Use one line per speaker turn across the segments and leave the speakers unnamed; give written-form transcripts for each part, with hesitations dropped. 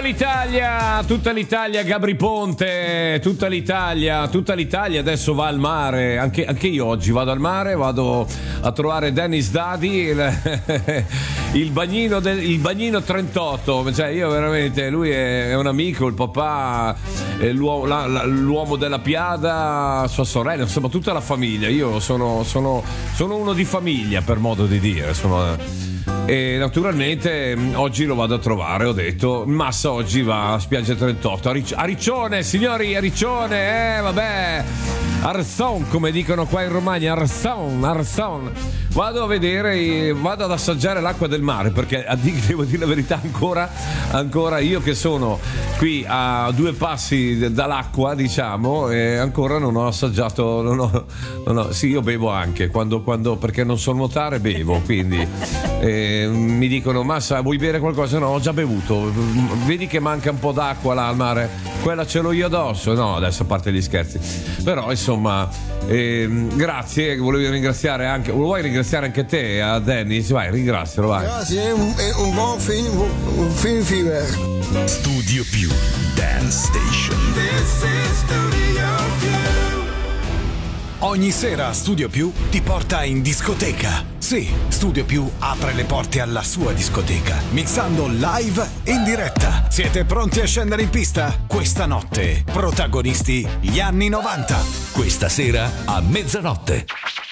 Tutta l'Italia, Gabri Ponte, tutta l'Italia adesso va al mare, anche io oggi vado al mare, vado a trovare Dennis Dadi, il bagnino 38, cioè io veramente, lui è un amico, il papà, l'uomo della Piada, sua sorella, insomma tutta la famiglia, io sono uno di famiglia per modo di dire, e naturalmente oggi lo vado a trovare, ho detto Massa oggi va a spiaggia 38 a Riccione, signori, a Riccione, vabbè, Arzon come dicono qua in Romagna, Arzon, vado a vedere, vado ad assaggiare l'acqua del mare, perché devo dire la verità, ancora io che sono qui a 2 passi dall'acqua, diciamo, e ancora non ho assaggiato, sì, io bevo anche quando perché non so nuotare, bevo, quindi mi dicono Massa vuoi bere qualcosa? No, ho già bevuto, vedi che manca un po' d'acqua là al mare, quella ce l'ho io addosso. No, adesso a parte gli scherzi, però insomma grazie, vuoi ringraziare anche te, a Dennis? Vai, ringrazialo, vai.
Grazie, è un buon film fever.
Studio Più Dance Station.
This is Studio Più.
Ogni sera Studio Più ti porta in discoteca. Sì, Studio Più apre le porte alla sua discoteca, mixando live in diretta. Siete pronti a scendere in pista? Questa notte, protagonisti gli anni 90.
Questa sera a mezzanotte.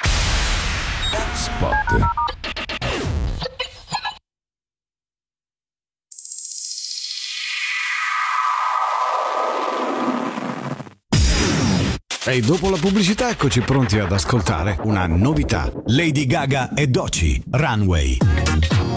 Spot.
E dopo la pubblicità eccoci pronti ad ascoltare una novità. Lady Gaga e Doechii, Runway.